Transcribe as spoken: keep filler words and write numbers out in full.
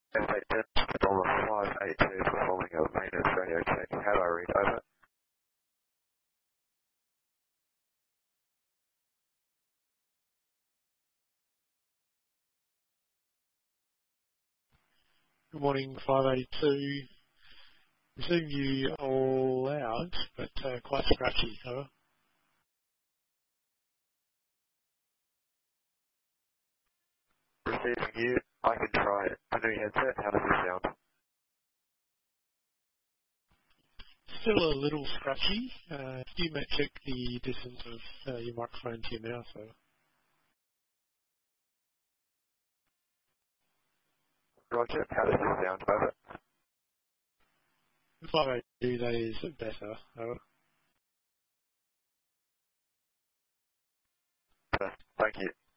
F eight ten, Dollar five eight two, performing a maintenance radio check. How do I read over? Good morning, five eighty-two. Receiving you all out, but uh, quite scratchy, over. Receiving you. I can try it. A new headset. How does it sound? Still a little scratchy. Uh, you might check the distance of uh, your microphone to your mouth, though. Roger. How does it sound? Over. five eighty-two, that is better, over. Thank you.